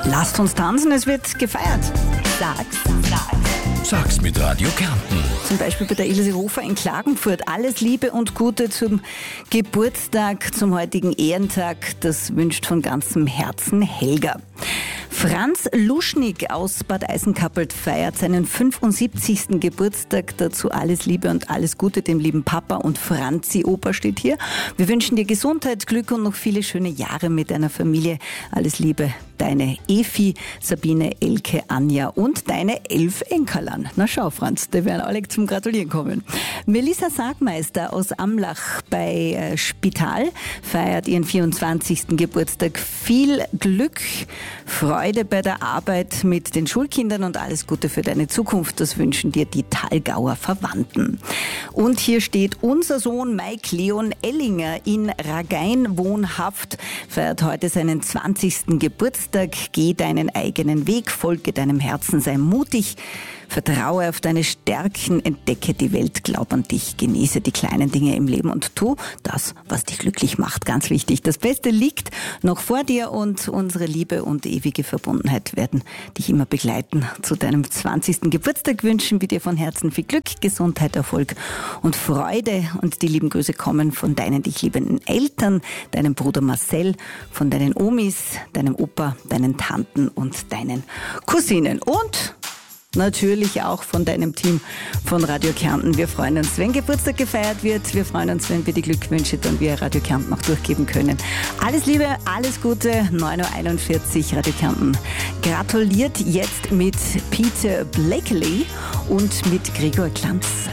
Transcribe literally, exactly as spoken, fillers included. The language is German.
Lasst uns tanzen, es wird gefeiert. Sag's, sag's. Sag's mit Radio Kärnten. Zum Beispiel bei der Ilse Hofer in Klagenfurt. Alles Liebe und Gute zum Geburtstag, zum heutigen Ehrentag. Das wünscht von ganzem Herzen Helga. Franz Luschnig aus Bad Eisenkappelt feiert seinen fünfundsiebzigsten Geburtstag. Dazu alles Liebe und alles Gute dem lieben Papa und Franzi. Opa steht hier. Wir wünschen dir Gesundheit, Glück und noch viele schöne Jahre mit deiner Familie. Alles Liebe, deine Efi, Sabine, Elke, Anja und deine elf Enkerlern. Na schau, Franz, die werden alle zum Gratulieren kommen. Melissa Sargmeister aus Amlach bei Spital feiert ihren vierundzwanzigsten Geburtstag. Viel Glück, Freude bei der Arbeit mit den Schulkindern und alles Gute für deine Zukunft. Das wünschen dir die Thalgauer Verwandten. Und hier steht unser Sohn Mike Leon Ellinger in Ragain wohnhaft, feiert heute seinen zwanzigsten Geburtstag. Geh deinen eigenen Weg, folge deinem Herzen, sei mutig, vertraue auf deine Stärken, entdecke die Welt, glaub an dich, genieße die kleinen Dinge im Leben und tu das, was dich glücklich macht. Ganz wichtig, das Beste liegt noch vor dir und unsere Liebe und ewige Verbundenheit werden dich immer begleiten. Zu deinem zwanzigsten Geburtstag wünschen wir dir von Herzen viel Glück, Gesundheit, Erfolg und Freude. Und die lieben Grüße kommen von deinen dich liebenden Eltern, deinem Bruder Marcel, von deinen Omis, deinem Opa, deinen Tanten und deinen Cousinen. Und natürlich auch von deinem Team von Radio Kärnten. Wir freuen uns, wenn Geburtstag gefeiert wird. Wir freuen uns, wenn wir die Glückwünsche dann via Radio Kärnten noch durchgeben können. Alles Liebe, alles Gute, neun Uhr einundvierzig, Radio Kärnten gratuliert jetzt mit Peter Blakely und mit Gregor Glanz.